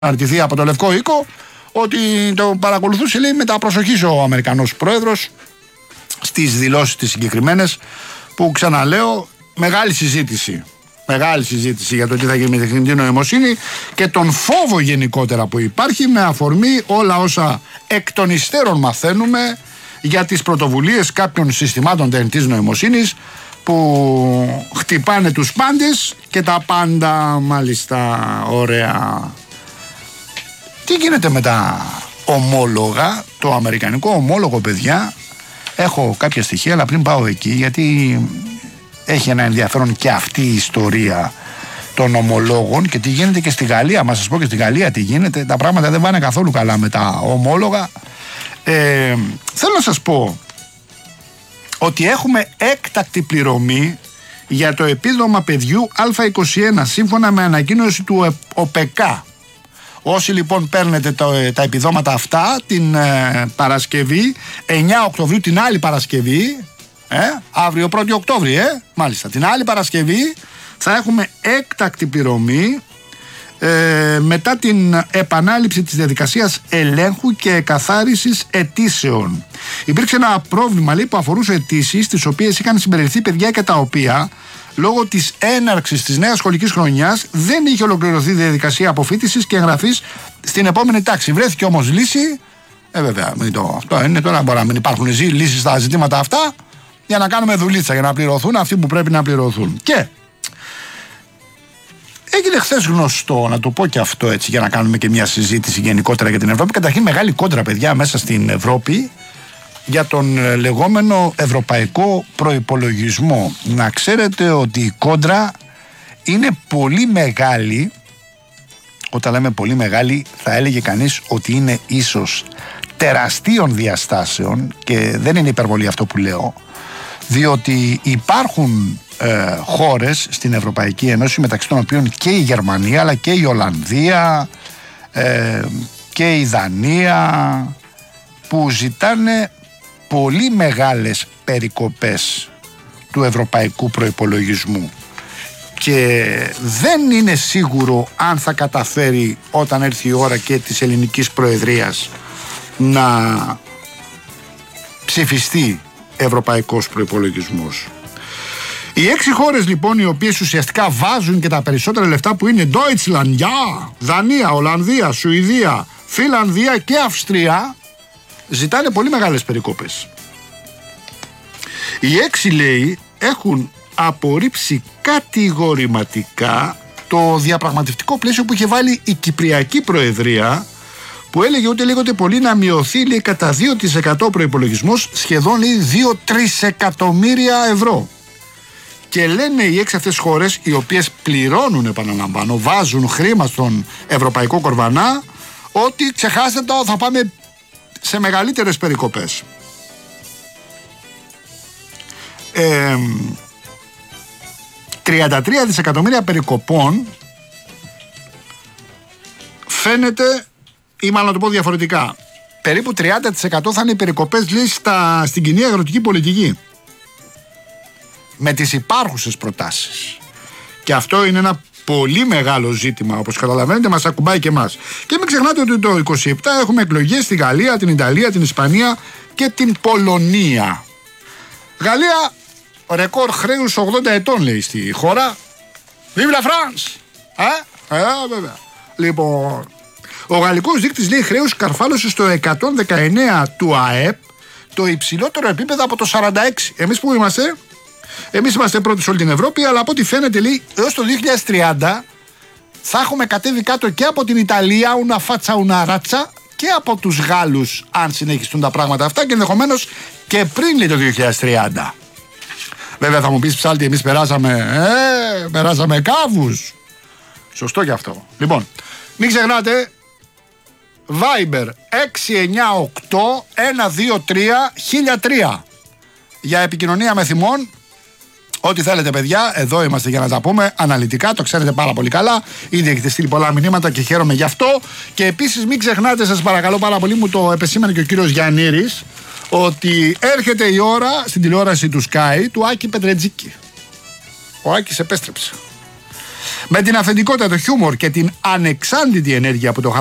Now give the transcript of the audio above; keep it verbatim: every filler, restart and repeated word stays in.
αρτηθεί από το Λευκό Οίκο ότι το παρακολουθούσε, λέει, με τα προσοχής ο Αμερικανός πρόεδρος στις δηλώσεις τις συγκεκριμένες, που ξαναλέω, μεγάλη συζήτηση. Μεγάλη συζήτηση για το τι θα γίνει με τη τεχνητή νοημοσύνη και τον φόβο γενικότερα που υπάρχει με αφορμή όλα όσα εκ των υστέρων μαθαίνουμε για τις πρωτοβουλίες κάποιων συστημάτων τεχνητής νοημοσύνης που χτυπάνε τους πάντες και τα πάντα μάλιστα ωραία. Τι γίνεται με τα ομόλογα, το αμερικανικό ομόλογο, παιδιά? Έχω κάποια στοιχεία, αλλά πριν πάω εκεί, γιατί έχει ένα ενδιαφέρον και αυτή η ιστορία των ομολόγων και τι γίνεται και στη Γαλλία. Μα σας πω και στη Γαλλία τι γίνεται. Τα πράγματα δεν πάνε καθόλου καλά με τα ομόλογα. Ε, θέλω να σας πω ότι έχουμε έκτακτη πληρωμή για το επίδομα παιδιού Α είκοσι ένα σύμφωνα με ανακοίνωση του ΟΠΕΚΑ. Όσοι λοιπόν παίρνετε το, τα επιδόματα αυτά την ε, Παρασκευή εννιά Οκτωβρίου, την άλλη Παρασκευή, ε, αύριο πρώτη Οκτώβρη, ε, μάλιστα, την άλλη Παρασκευή θα έχουμε έκτακτη πληρωμή ε, μετά την επανάληψη της διαδικασίας ελέγχου και εκαθάρισης αιτήσεων. Υπήρξε ένα πρόβλημα, λέει, που αφορούσε αιτήσεις τις οποίες είχαν συμπεριληφθεί παιδιά και τα οποία λόγω της έναρξης της νέας σχολικής χρονιάς δεν είχε ολοκληρωθεί η διαδικασία αποφοίτησης και εγγραφής στην επόμενη τάξη. Βρέθηκε όμως λύση. Ε, βέβαια, το, αυτό είναι τώρα. Μπορεί να μην υπάρχουν λύσεις στα ζητήματα αυτά για να κάνουμε δουλίτσα, για να πληρωθούν αυτοί που πρέπει να πληρωθούν. Και έγινε χθες γνωστό, να το πω και αυτό έτσι, για να κάνουμε και μια συζήτηση γενικότερα για την Ευρώπη. Καταρχήν, μεγάλη κόντρα, παιδιά, μέσα στην Ευρώπη για τον λεγόμενο ευρωπαϊκό προϋπολογισμό. Να ξέρετε ότι η κόντρα είναι πολύ μεγάλη. Όταν λέμε πολύ μεγάλη, θα έλεγε κανείς ότι είναι ίσως τεραστίων διαστάσεων, και δεν είναι υπερβολή αυτό που λέω, διότι υπάρχουν ε, χώρες στην Ευρωπαϊκή Ένωση, μεταξύ των οποίων και η Γερμανία, αλλά και η Ολλανδία ε, και η Δανία, που ζητάνε πολύ μεγάλες περικοπές του ευρωπαϊκού προϋπολογισμού, και δεν είναι σίγουρο αν θα καταφέρει όταν έρθει η ώρα και της ελληνικής προεδρίας να ψηφιστεί ευρωπαϊκός προϋπολογισμός. Οι έξι χώρες λοιπόν, οι οποίες ουσιαστικά βάζουν και τα περισσότερα λεφτά, που είναι Deutschland, ja, Δανία, Ολλανδία, Σουηδία, Φιλανδία και Αυστρία, ζητάνε πολύ μεγάλες περικόπες. Οι έξι, λέει, έχουν απορρίψει κατηγορηματικά το διαπραγματευτικό πλαίσιο που είχε βάλει η Κυπριακή Προεδρία, που έλεγε ούτε λίγο ούτε πολύ να μειωθεί, λέει, κατά δύο τοις εκατό ο προϋπολογισμός, σχεδόν, λέει, δύο τρισεκατομμύρια ευρώ. Και λένε οι έξι αυτές χώρες, οι οποίες πληρώνουν, επαναλαμβάνω, βάζουν χρήμα στον ευρωπαϊκό κορβανά, ότι ξεχάστε το, θα πάμε σε μεγαλύτερες περικοπές. Ε, τριάντα τρία δισεκατομμύρια περικοπών φαίνεται, ή μάλλον να το πω διαφορετικά, περίπου τριάντα τοις εκατό θα είναι οι περικοπές, λέει, στα, στην κοινή αγροτική πολιτική, με τις υπάρχουσες προτάσεις. Και αυτό είναι ένα πολύ μεγάλο ζήτημα, όπως καταλαβαίνετε, μας ακουμπάει και εμάς. Και μην ξεχνάτε ότι το είκοσι επτά έχουμε εκλογές στη Γαλλία, την Ιταλία, την Ισπανία και την Πολωνία. Γαλλία, ρεκόρ χρέους ογδόντα ετών, λέει, στη χώρα. Vive la France! Ε, ε, βέβαια. Λοιπόν, ο γαλλικός δείκτης, λέει, χρέους καρφάλωσε στο εκατόν δεκαεννέα του ΑΕΠ, το υψηλότερο επίπεδο από το σαράντα έξι. Εμείς που είμαστε? Εμείς είμαστε πρώτοι σε όλη την Ευρώπη, αλλά από ό,τι φαίνεται, λέει, έως το δύο χιλιάδες τριάντα θα έχουμε κατέβει κάτω και από την Ιταλία, ουνα φάτσα ουνα ράτσα, και από τους Γάλλους, αν συνεχιστούν τα πράγματα αυτά, και ενδεχομένως και πριν, λέει, το δύο χιλιάδες τριάντα. Βέβαια θα μου πεις, Ψάλτη, εμείς περάσαμε, ε, περάσαμε κάβους. Σωστό και αυτό. Λοιπόν, μην ξεχνάτε, Viber έξι εννιά οκτώ ένα δύο τρία χίλια τρία για επικοινωνία με θυμών. Ό,τι θέλετε, παιδιά, εδώ είμαστε για να τα πούμε αναλυτικά, το ξέρετε πάρα πολύ καλά. Ήδη έχετε στείλει πολλά μηνύματα και χαίρομαι γι' αυτό. Και επίσης μην ξεχνάτε, σας παρακαλώ πάρα πολύ, μου το επεσήμανε και ο κύριος Γιαννήρης, ότι έρχεται η ώρα στην τηλεόραση του Sky του Άκη Πετρετζίκη. Ο Άκης επέστρεψε. Με την αυθεντικότητα, το χιούμορ και την ανεξάντλητη ενέργεια που το